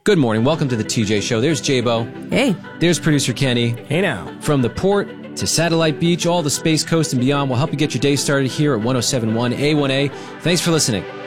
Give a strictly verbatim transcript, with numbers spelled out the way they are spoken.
Good morning. Welcome to the T J Show. There's J-Bo. Hey. There's producer Kenny. Hey now. From the port to Satellite Beach, all the Space Coast and beyond, we'll help you get your day started here at one oh seven point one A one A. Thanks for listening.